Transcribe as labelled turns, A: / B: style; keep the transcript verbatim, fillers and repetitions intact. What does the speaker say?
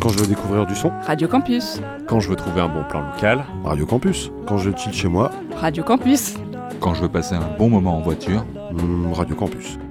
A: Quand je veux découvrir du son,
B: Radio Campus.
C: Quand je veux trouver un bon plan local,
A: Radio Campus. Quand je chill chez moi,
B: Radio Campus.
D: Quand je veux passer un bon moment en voiture,
A: hmm, Radio Campus.